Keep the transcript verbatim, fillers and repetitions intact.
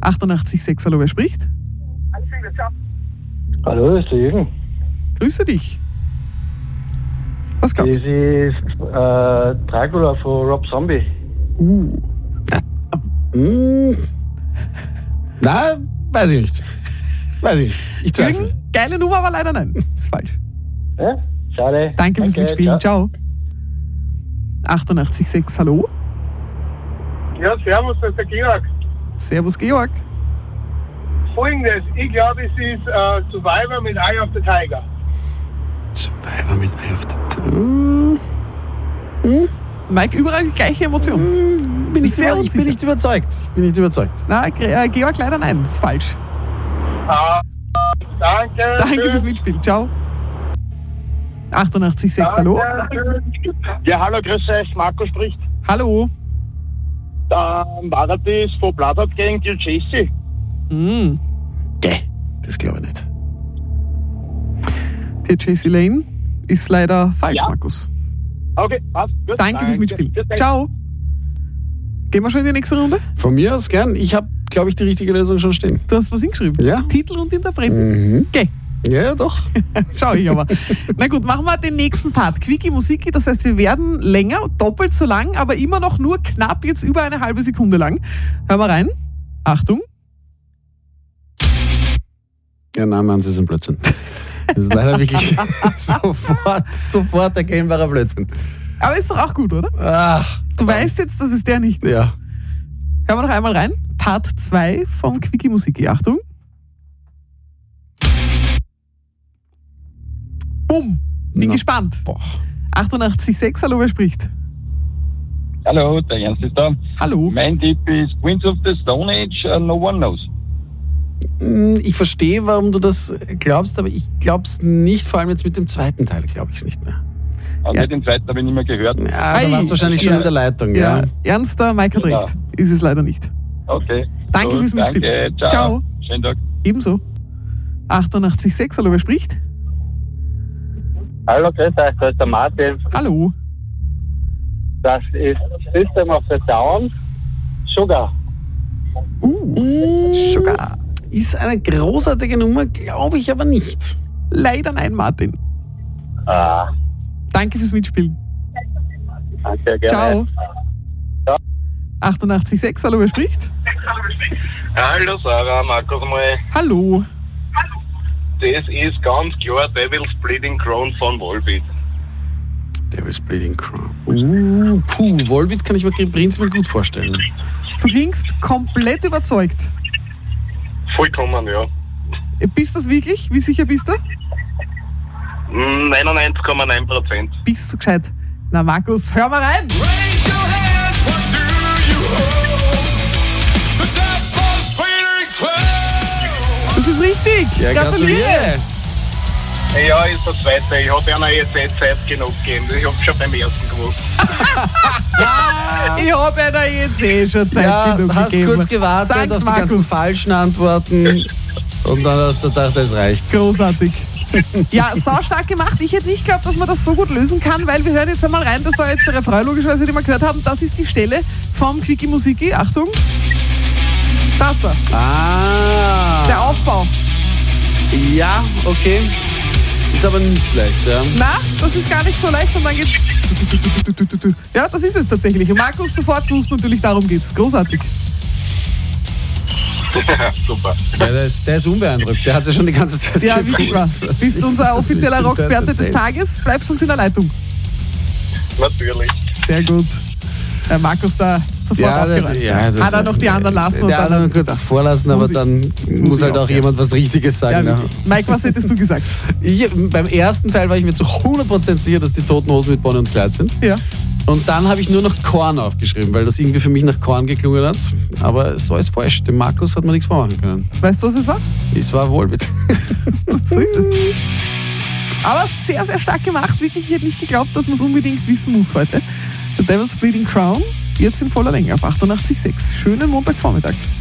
achtundachtzig Komma sechs, hallo, wer spricht? Hallo, das ist der Jürgen. Grüße dich. Was Das glaubst ist du? äh, Dracula von Rob Zombie. Uh. Hm. Na, weiß ich nicht. Weiß ich nicht. Ich zweifle. Jürgen, geile Nummer, aber leider nein. Ist falsch. Ja? Schade. Danke fürs Danke, Mitspielen. ciao. Ciao. achtundachtzig Komma sechs, hallo. Ja, servus, das ist der Georg. Servus, Georg. Folgendes, ich glaube, es ist äh, Survivor mit Eye of the Tiger. Survivor mit Eye of the Tiger. Mike, überall die gleiche Emotion. Bin ich, Sehr über, ich bin unsicher. nicht überzeugt. Ich bin nicht überzeugt. Na, Ge- äh, Georg, leider nein. Ist falsch. Ah, danke. Danke fürs Mitspielen. Ciao. achtundachtzig Komma sechs, hallo. Ja, hallo, grüß euch, Marco spricht. Hallo. Da war das von Bloodhound gegen die Jesse. Mm. Geh, das glaube ich nicht. Der Jessie Lane ist leider falsch, Ja. Markus. Okay, passt. Gut. Danke fürs Mitspielen. Bitte. Ciao. Gehen wir schon in die nächste Runde? Von mir aus gern. Ich habe, glaube ich, die richtige Lösung schon stehen. Du hast was hingeschrieben. Ja. Titel und Interpreten. Mhm. Geh. Ja, ja, doch. Schau ich aber. Na gut, machen wir den nächsten Part. Quickie Musiki, das heißt, wir werden länger, doppelt so lang, aber immer noch nur knapp jetzt über eine halbe Sekunde lang. Hören wir rein. Achtung. Ja, nein, Mann, Sie sind Blödsinn. Das ist leider wirklich sofort, sofort erkennbarer Blödsinn. Aber ist doch auch gut, oder? Ach, Du weißt jetzt, dass es der nicht ist. ja. Hören wir noch einmal rein. Part zwei vom Quickie Musiki. Achtung. Bumm. Bin Na, gespannt. Boah. achtundachtzig Komma sechs, hallo, wer spricht? Hallo, der Ernst ist da. Hallo. Mein Tipp ist Queens of the Stone Age, uh, No One Knows. Hm, Ich verstehe, warum du das glaubst, aber ich glaube es nicht. Vor allem jetzt mit dem zweiten Teil glaube ich es nicht mehr. Also Ja. den zweiten habe ich nicht mehr gehört. Ja, Ei, da warst du wahrscheinlich schon ja. in der Leitung. Ja, Ja. Ernster, Mike hat Genau. recht. Ist es leider nicht. Okay. Danke Gut, fürs Mitspielen. Danke, ciao. Ciao. Schönen Tag. Ebenso. achtundachtzig Komma sechs, hallo, wer spricht? Hallo, grüß euch, da ist der Martin. Hallo. Das ist System of the Down. Sugar. Uh, Sugar. Ist eine großartige Nummer, glaube ich aber nicht. Leider nein, Martin. Ah, Danke fürs Mitspielen. danke, gerne. Ciao. Ciao. achtundachtzig Komma sechs, hallo, wer spricht? Hallo Sarah, Markus mal. Hallo. Das ist ganz klar Devil's Bleeding Crown von Volbeat. Devil's Bleeding Crown. Uh, puh, Volbeat kann ich mir prinzipiell gut vorstellen. Du klingst komplett überzeugt. Vollkommen, ja. Bist du das wirklich? Wie sicher bist du? neunundneunzig Komma neun Prozent. Bist du gescheit? Na, Markus, hör mal rein. Raise your hands, what do you hold? The devil's bleeding crown. Das ist richtig. Ja, Gratuliere. Ja, ist der zweite. Ich habe einer jetzt nicht Zeit genug gegeben. Ich habe schon beim ersten gewusst. Ich habe einer jetzt eh schon Zeit Ja, genug hast gegeben. kurz gewartet Sankt auf die ganzen Markus. falschen Antworten und dann hast du gedacht, das reicht. Großartig. Ja, saustark gemacht. Ich hätte nicht geglaubt, dass man das so gut lösen kann, weil wir hören jetzt einmal rein, das war jetzt der Refrain logischerweise, den wir gehört haben. Das ist die Stelle vom Quickie Musiki. Achtung. Das da. Ah. Der Aufbau. Ja, okay. Ist aber nicht leicht, ja. Na, das ist gar nicht so leicht und dann geht's. Ja, das ist es tatsächlich. Und Markus sofort gewusst, natürlich darum geht's. Großartig. Super. Ja, der ist, der ist unbeeindruckt. Der hat ja schon die ganze Zeit Ja, gewusst. wie immer. Was Bist ist- unser was offizieller willst du Rocksperte da des erzählen? Tages. Bleibst uns in der Leitung. Natürlich. Sehr gut. Der Markus da sofort Ja, der, aufgeräumt. ja, das Hat er ist- noch die anderen lassen und Der dann anderen hat er kurz da. vorlassen, aber Muss ich- dann muss muss ich halt auch, auch ja. jemand was Richtiges Ja, sagen. Ja, wirklich. Mike, was hättest du gesagt? Ich, beim ersten Teil war ich mir zu hundert Prozent sicher, dass die Toten Hosen mit Bonnie und Clyde sind. Ja. Und dann habe ich nur noch Korn aufgeschrieben, weil das irgendwie für mich nach Korn geklungen hat. Aber so ist falsch. Dem Markus hat man nichts vormachen können. Weißt du, was es war? Es war Volbeat. So ist es. Aber sehr, sehr stark gemacht. Wirklich, ich hätte nicht geglaubt, dass man es unbedingt wissen muss heute. The Devil's Bleeding Crown, jetzt in voller Länge auf achtundachtzig Komma sechs. Schönen Montagvormittag.